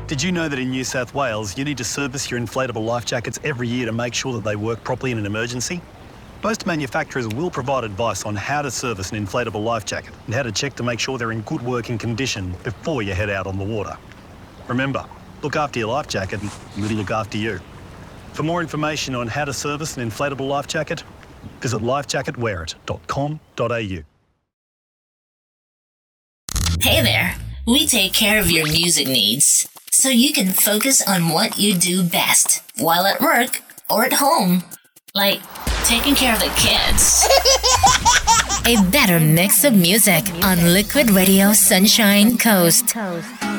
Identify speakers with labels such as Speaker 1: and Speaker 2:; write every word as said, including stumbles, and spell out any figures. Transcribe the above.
Speaker 1: Did you know that in New South Wales, you need to service your inflatable life jackets every year to make sure that they work properly in an emergency? Most manufacturers will provide advice on how to service an inflatable life jacket and how to check to make sure they're in good working condition before you head out on the water. Remember, look after your life jacket and it'll look after you. For more information on how to service an inflatable life jacket, visit life jacket wear it dot com dot a u.
Speaker 2: Hey there! We take care of your music needs so you can focus on what you do best while at work or at home, like taking care of the kids. A better mix of music on Liquid Radio Sunshine Coast.